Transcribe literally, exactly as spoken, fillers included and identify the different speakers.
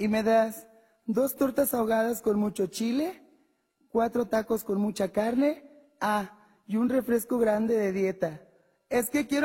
Speaker 1: Y me das dos tortas ahogadas con mucho chile, cuatro tacos con mucha carne, ah, y un refresco grande de dieta. Es que quiero